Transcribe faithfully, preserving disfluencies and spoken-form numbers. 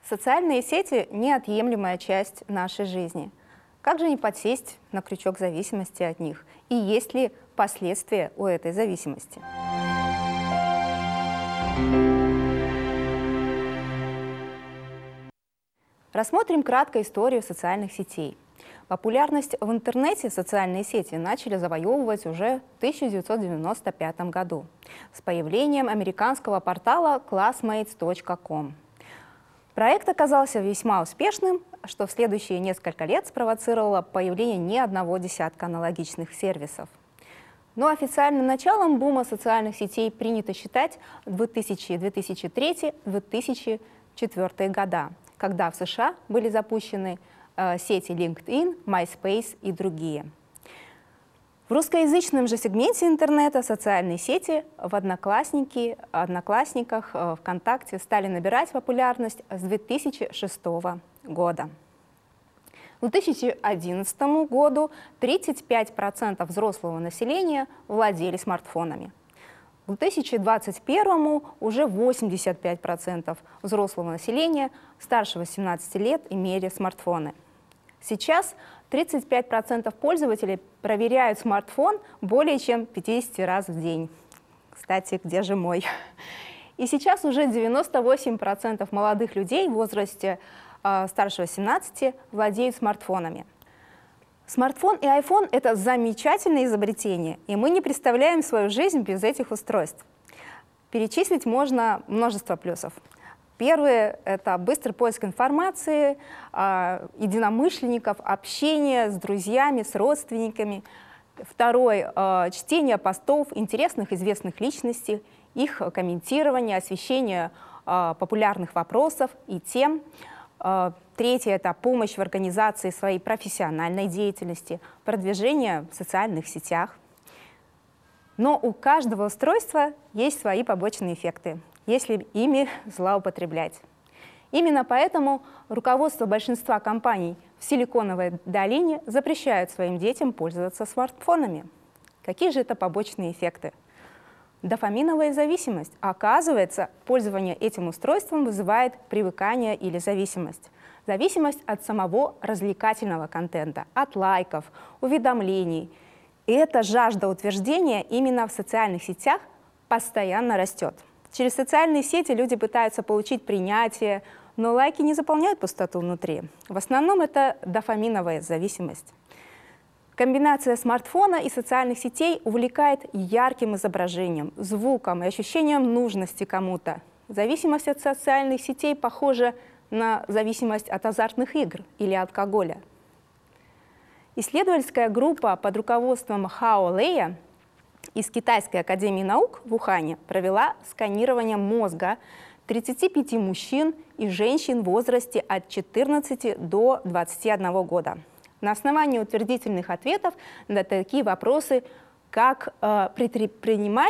Социальные сети – неотъемлемая часть нашей жизни. Как же не подсесть на крючок зависимости от них? И есть ли последствия у этой зависимости? Рассмотрим кратко историю социальных сетей. Популярность в интернете социальные сети начали завоевывать уже в тысяча девятьсот девяносто пятом году с появлением американского портала классмейтс точка ком. Проект оказался весьма успешным, что в следующие несколько лет спровоцировало появление не одного десятка аналогичных сервисов. Но официальным началом бума социальных сетей принято считать две тысячи — две тысячи третий — две тысячи четвёртый года, когда в США были запущены э, сети LinkedIn, MySpace и другие. В русскоязычном же сегменте интернета социальные сети в Одноклассники, Одноклассниках, э, ВКонтакте стали набирать популярность с две тысячи шестого года. К две тысячи одиннадцатому году тридцать пять процентов взрослого населения владели смартфонами. К две тысячи двадцать первому уже восемьдесят пять процентов взрослого населения старше восемнадцати лет имели смартфоны. Сейчас тридцать пять процентов пользователей проверяют смартфон более чем пятьдесят раз в день. Кстати, где же мой? И сейчас уже девяносто восемь процентов молодых людей в возрасте э, старше восемнадцати владеют смартфонами. Смартфон и iPhone – это замечательное изобретение, и мы не представляем свою жизнь без этих устройств. Перечислить можно множество плюсов. Первый – это быстрый поиск информации, э, единомышленников, общение с друзьями, с родственниками. Второй э, – чтение постов интересных, известных личностей, их комментирование, освещение э, популярных вопросов и тем. Э, третье – это помощь в организации своей профессиональной деятельности, продвижение в социальных сетях. Но у каждого устройства есть свои побочные эффекты, если ими злоупотреблять. Именно поэтому руководство большинства компаний в Силиконовой долине запрещает своим детям пользоваться смартфонами. Какие же это побочные эффекты? Дофаминовая зависимость. Оказывается, пользование этим устройством вызывает привыкание или зависимость. Зависимость от самого развлекательного контента, от лайков, уведомлений. И эта жажда утверждения именно в социальных сетях постоянно растет. Через социальные сети люди пытаются получить принятие, но лайки не заполняют пустоту внутри. В основном это дофаминовая зависимость. Комбинация смартфона и социальных сетей увлекает ярким изображением, звуком и ощущением нужности кому-то. Зависимость от социальных сетей похожа на зависимость от азартных игр или алкоголя. Исследовательская группа под руководством Хао Лэя из Китайской академии наук в Ухане провела сканирование мозга тридцати пяти мужчин и женщин в возрасте от четырнадцати до двадцати одного года. На основании утвердительных ответов на такие вопросы, как э, предпринимать